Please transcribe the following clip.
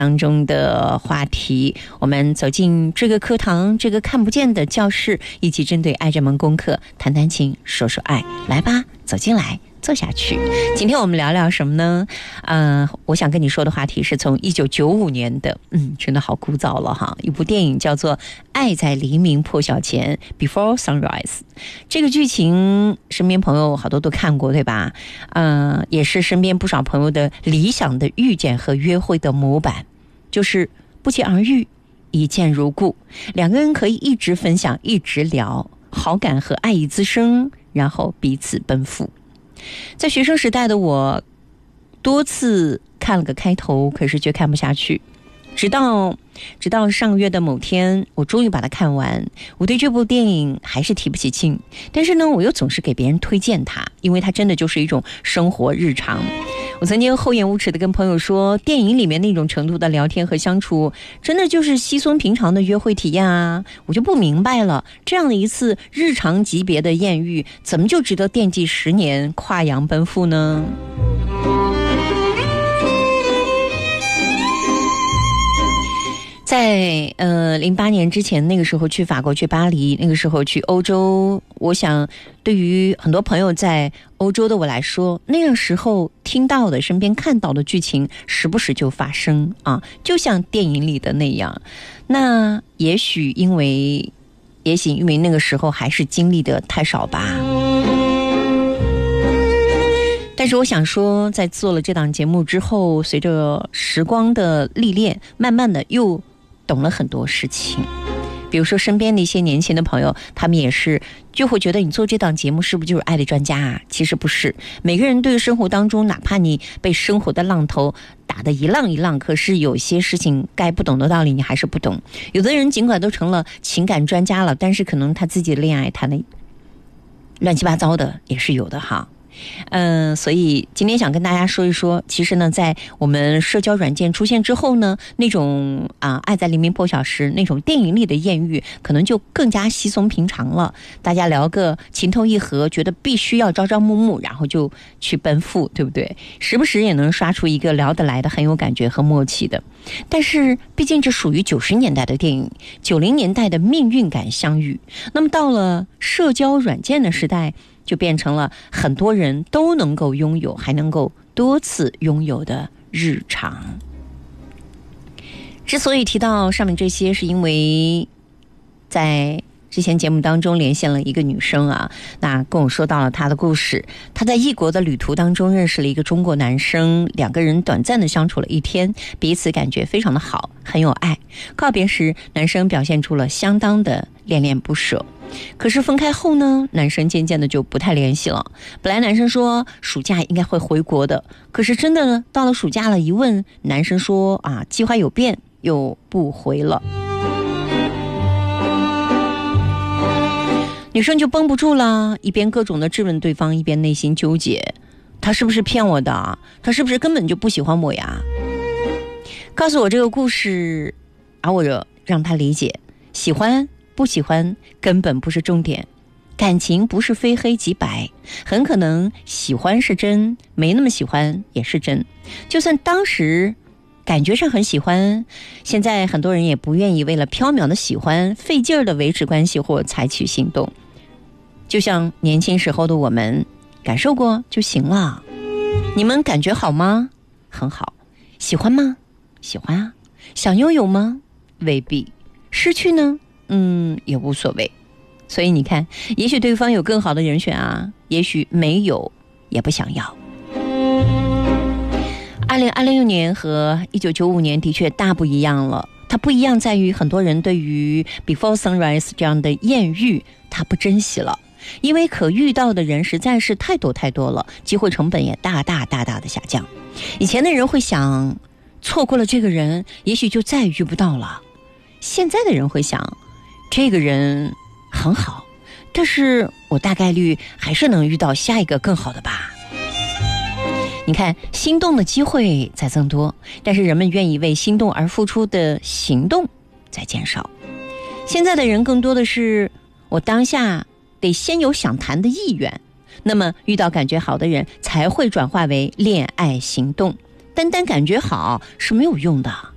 当中的话题，我们走进这个课堂，这个看不见的教室，一起针对爱这门功课谈谈情，说说爱。来吧，走进来，坐下去。今天我们聊聊什么呢？我想跟你说的话题是从1995年的，真的好古早了哈，一部电影叫做《爱在黎明破晓前》 Before Sunrise。 这个剧情身边朋友好多都看过，对吧？也是身边不少朋友的理想的遇见和约会的模板，就是不期而遇，一见如故，两个人可以一直分享，一直聊，好感和爱意滋生，然后彼此奔赴。在学生时代的我多次看了个开头，可是却看不下去，直到上个月的某天，我终于把它看完。我对这部电影还是提不起劲，但是呢，我又总是给别人推荐它，因为它真的就是一种生活日常。我曾经厚颜无耻地跟朋友说，电影里面那种程度的聊天和相处，真的就是稀松平常的约会体验啊！我就不明白了，这样的一次日常级别的艳遇，怎么就值得惦记10年跨洋奔赴呢？在08年之前，那个时候去法国，去巴黎，那个时候去欧洲，我想对于很多朋友在欧洲的我来说，那个时候听到的、身边看到的剧情时不时就发生啊，就像电影里的那样。那也许因为那个时候还是经历的太少吧。但是我想说，在做了这档节目之后，随着时光的历练，慢慢的又懂了很多事情。比如说身边的一些年轻的朋友，他们也是就会觉得你做这档节目是不是就是爱的专家啊？其实不是，每个人对生活当中，哪怕你被生活的浪头打得一浪一浪，可是有些事情该不懂的道理你还是不懂。有的人尽管都成了情感专家了，但是可能他自己的恋爱谈的乱七八糟的也是有的哈。所以今天想跟大家说一说，其实呢，在我们社交软件出现之后呢，那种爱在黎明破晓时那种电影里的艳遇，可能就更加稀松平常了。大家聊个情投意合，觉得必须要朝朝暮暮，然后就去奔赴，对不对？时不时也能刷出一个聊得来的，很有感觉和默契的。但是毕竟这属于90年代的电影，90年代的命运感相遇。那么到了社交软件的时代，就变成了很多人都能够拥有，还能够多次拥有的日常。之所以提到上面这些，是因为在之前节目当中连线了一个女生啊，那跟我说到了她的故事。她在异国的旅途当中认识了一个中国男生，两个人短暂的相处了1天，彼此感觉非常的好，很有爱。告别时，男生表现出了相当的恋恋不舍。可是分开后呢，男生渐渐的就不太联系了。本来男生说暑假应该会回国的，可是真的呢，到了暑假了，一问男生说计划有变，又不回了。女生就绷不住了，一边各种的质问对方，一边内心纠结，他是不是骗我的？他是不是根本就不喜欢我呀？告诉我这个故事，我让他理解，喜欢不喜欢根本不是重点，感情不是非黑即白，很可能喜欢是真，没那么喜欢也是真。就算当时感觉上很喜欢，现在很多人也不愿意为了缥缈的喜欢费劲儿的维持关系或采取行动。就像年轻时候的我们，感受过就行了。你们感觉好吗？很好。喜欢吗？喜欢啊。想拥有吗？未必。失去呢？也无所谓。所以你看，也许对方有更好的人选啊，也许没有，也不想要。2026年和1995年的确大不一样了。它不一样在于，很多人对于 Before Sunrise 这样的艳遇，他不珍惜了，因为可遇到的人实在是太多太多了，机会成本也大大的下降。以前的人会想，错过了这个人，也许就再也遇不到了。现在的人会想，这个人很好，但是我大概率还是能遇到下一个更好的吧。你看，心动的机会在增多，但是人们愿意为心动而付出的行动在减少。现在的人更多的是，我当下得先有想谈的意愿，那么遇到感觉好的人才会转化为恋爱行动。单单感觉好是没有用的。